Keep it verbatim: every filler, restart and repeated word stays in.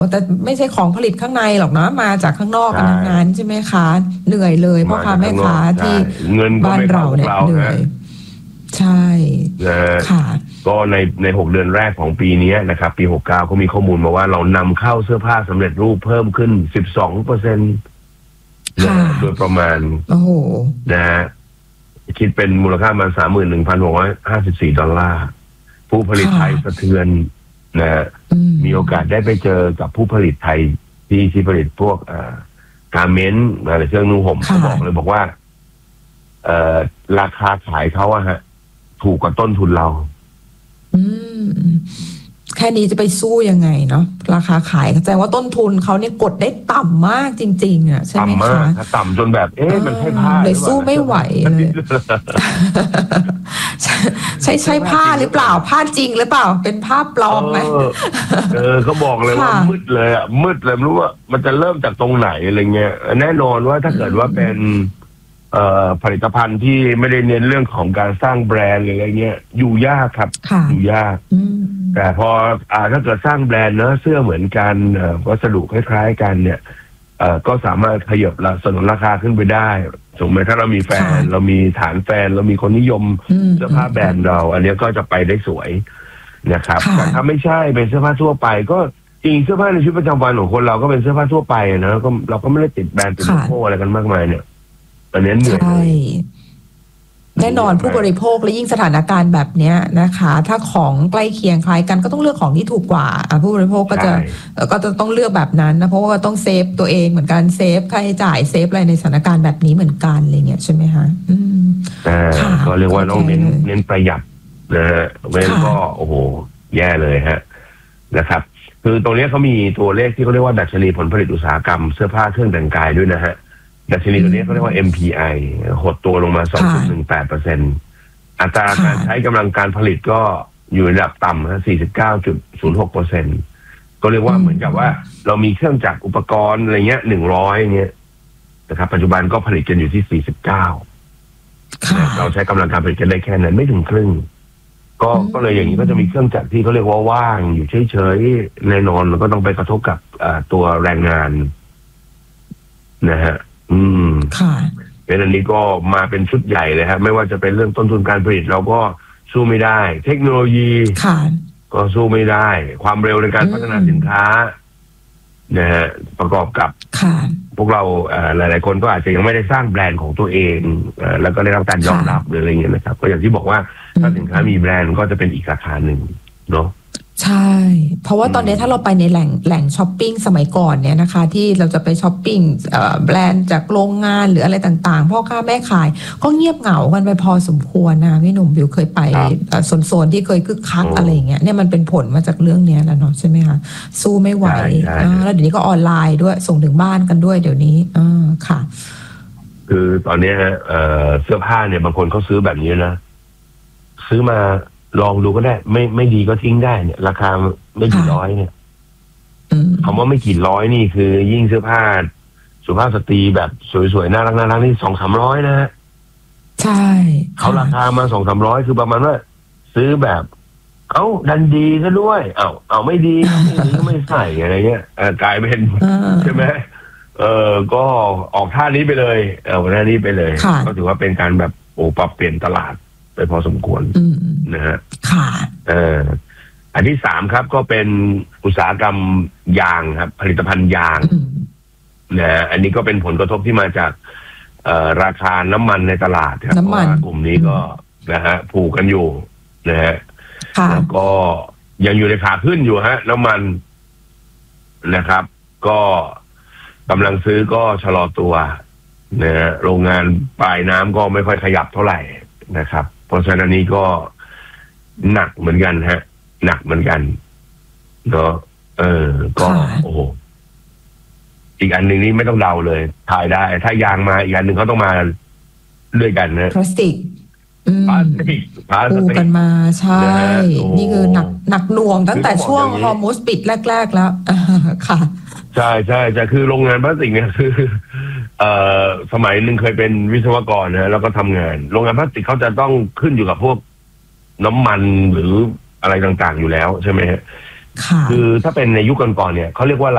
แต่ไม่ใช่ของผลิตข้างในหรอกนะมาจากข้างนอกกันทั้งนั้นใช่ไหมคะเหนื่อยเลยพ่อค้าแม่ค้าที่เงินก็บ้านไม่เข้าเราเนี่ยพวกเราเหนื่อยฮะใช่นะฮะค่ะก็ในในหกเดือนแรกของปีนี้นะครับปีหกเก้าเขามีข้อมูลมาว่าเรานำเข้าเสื้อผ้าสำเร็จรูปเพิ่มขึ้นสิบสองเปอร์เซ็นต์นะโดยประมาณโอ้โหนะฮะคิดเป็นมูลค่าประมาณสามหมื่นหนึ่งพันหกร้อยห้าสิบสี่ดอลลาร์ผู้ผลิตไทยสะเทือนนะฮะมีโอกาสได้ไปเจอกับผู้ผลิตไทยที่ที่ผลิตพวกอ่าการเมนต์อะไรเครื่องนุ่งห่มเขาบอกเลยบอกว่าเอ่อราคาขายเขาอะฮะถูกกว่าต้นทุนเราอืมแค่นี้จะไปสู้ยังไงเนาะราคาขายแสดงว่าต้นทุนเขาเนี่ยกดได้ต่ำมากจริงๆอ่ะใช่ไหมคะต่ำมากต่ำจนแบบเอ๊ะมันใช่ผ้าเลยสู้ไม่ไหวเลยใช่ใช่ผ้าหรือเปล่าผ้าจริงหรือเปล่าเป็นผ้าปลอมไหมเออเขาบอกเลยว่ามืดเลยอ่ะมืดเลยไม่รู้ว่ามันจะเริ่มจากตรงไหนอะไรเงี้ยแน่นอนว่าถ้าเกิดว่าเป็นเอ่อผลิตภัณฑ์ที่ไม่ได้เน้นเรื่องของการสร้างแบรนด์อะไรเงี้ยอยู่ยากครับอยู่ยากแต่พออ่าถ้าเกิดสร้างแบรนด์เนอะเสื้อเหมือนกันวัสดุคล้ายๆกันเนี่ยเอ่อก็สามารถขยับสนนราคาขึ้นไปได้สมมติถ้าเรามีแฟนเรามีฐานแฟนเรามีคนนิยมเสื้อผ้าแบรนด์เราอันนี้ก็จะไปได้สวยนะครับแต่ถ้าไม่ใช่เป็นเสื้อผ้าทั่วไปก็จริงเสื้อผ้าในชีวิตประจำวันของคนเราก็เป็นเสื้อผ้าทั่วไปนะก็เราก็ไม่ได้ติดแบรนด์ติดโลโก้อะไรกันมากมายเนี่ยอันนี้เหนื่อยแน่นอนผู้บริโภคและยิ่งสถานการณ์แบบนี้นะคะถ้าของใกล้เคียงคล้ายกันก็ต้องเลือกของที่ถูกกว่าผู้บริโภคก็จะก็จะต้องเลือกแบบนั้นนะเพราะว่าต้องเซฟตัวเองเหมือนกันเซฟค่าใช้จ่ายเซฟอะไรในสถานการณ์แบบนี้เหมือนกันอะไรเงี้ยใช่ไหมคะอืมก็เรียกว่าต้องเน้นเน้นประหยัดนะฮะไม่งั้นก็โอ้โหแย่เลยฮะนะครับคือตรงนี้เขามีตัวเลขที่เขาเรียกว่าดัชนีผลผลิตอุตสาหกรรมเสื้อผ้าเครื่องแต่งกายด้วยนะฮะดัชนีตัวนี้เขาเรียกว่า เอ็ม พี ไอ หดตัวลงมา สองจุดหนึ่งแปดเปอร์เซ็นต์ อัตราการใช้กำลังการผลิตก็อยู่ระดับต่ำนะ สี่สิบเก้าจุดศูนย์หกเปอร์เซ็นต์ ก็เรียกว่าเหมือนกับว่าเรามีเครื่องจักรอุปกรณ์อะไรเงี้ยหนึ่งร้อยเงี้ยนะครับปัจจุบันก็ผลิตกันอยู่ที่สี่สิบเก้าเราใช้กำลังการผลิตกันได้แค่นั้นไม่ถึงครึ่งก็ก็เลยอย่างนี้ก็จะมีเครื่องจักรที่เขาเรียกว่าว่างอยู่เฉยๆแน่นอนมันก็ต้องไปกระทบกับตัวแรงงานนะฮะอืมค่ะเป็นอันนี้ก็มาเป็นชุดใหญ่เลยครับไม่ว่าจะเป็นเรื่องต้นทุนการผลิตเราก็สู้ไม่ได้เทคโนโลยีค่ะก็สู้ไม่ได้ความเร็วในการพัฒนาสินค้านะฮะประกอบกับค่ะพวกเราหลายๆคนก็อาจจะยังไม่ได้สร้างแบรนด์ของตัวเองแล้วก็ได้รับการยอมรับหรืออะไรเงี้ยนะครับก็อย่างที่บอกว่าถ้าสินค้ามีแบรนด์ก็จะเป็นอีกราคาหนึ่งเนาะใช่เพราะว่าตอนนี้ถ้าเราไปในแหล่งแหล่งช้อปปิ้งสมัยก่อนเนี่ยนะคะที่เราจะไปช้อปปิ้งแบรนด์จากโรงงานหรืออะไรต่างๆพ่อค้าแม่ขายก็เงียบเหงากันไปพอสมควรนะพี่หนุ่มบิวเคยไปโซนๆที่เคยคึกคักอะไรอย่างเงี้ยเนี่ยมันเป็นผลมาจากเรื่องนี้แหละเนาะใช่ไหมคะสู้ไม่ไหวแล้วเดี๋ยวนี้ก็ออนไลน์ด้วยส่งถึงบ้านกันด้วยเดี๋ยวนี้อ่าค่ะคือตอนนี้ฮะเสื้อผ้าเนี่ยบางคนเขาซื้อแบบนี้นะซื้อมาลองดูก็ได้ไม่ไม่ดีก็ทิ้งได้เนี่ยราคาไม่กี่ร้อยเนี่ยคำว่าไม่กี่ร้อยนี่คือยิ่งเสื้อผ้าสุภาพสตรีแบบสวยๆน่ารักน่ารักนี่สองสามร้อยนะฮะใช่เขาราคามาสองสามร้อยคือประมาณว่าซื้อแบบเอ้าดันดีซะด้วยเอ้าเอาไม่ดีก็ไม่ใส่อะไรเงี้ยกลายเป็นใช่ไหมเออก็ออกท่านี้ไปเลยเอาท่านี้ไปเลยก็ถือว่าเป็นการแบบโอ้ปรับเปลี่ยนตลาดไปพอสมควรนะฮะค่ะเอออันที่สามครับก็เป็นอุตสาหกรรมยางครับผลิตภัณฑ์ยางนะอันนี้ก็เป็นผลกระทบที่มาจากเอ่อราคาน้ำมันในตลาดครับเพราะว่ากลุ่มนี้ก็นะฮะผูกกันอยู่นะฮะแล้วก็ยังอยู่ในขาขึ้นอยู่ฮะน้ำมันนะครับ ก็กำลังซื้อก็ชะลอตัวนะฮะโรงงานปลายน้ำก็ไม่ค่อยขยับเท่าไหร่นะครับเพราะฉะนั้นนี้ก็หนักเหมือนกันฮะหนักเหมือนกันเนาะเออก็โอ้โหอีกอันหนึ่งนี่ไม่ต้องเดาเลยถ่ายได้ถ้ายางมาอีกอันหนึ่งเขาต้องมาด้วยกันนะพลาสติกพลาสติกพลาสติกกันมาใช่นี่คือหนักหนักหน่วงตั้งแต่ช่วงฮอร์โมสปิดแรกๆแล้วค่ะใช่ใช่จะคือโรงงานพลาสติกเนี่ยคือเอ่อสมัยหนึ่งเคยเป็นวิศวกรนะแล้วก็ทำงานโรงงานพลาสติกเขาจะต้องขึ้นอยู่กับพวกน้ำมันหรืออะไรต่างๆอยู่แล้วใช่ไหมฮะคือถ้าเป็นในยุคก่อนๆเนี่ยเขาเรียกว่า